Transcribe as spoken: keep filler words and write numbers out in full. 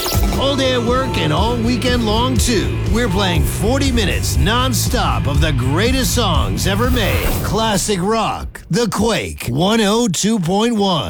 All day at work and all weekend long, too. We're playing forty minutes non-stop of the greatest songs ever made. Classic rock. The Quake one oh two point one.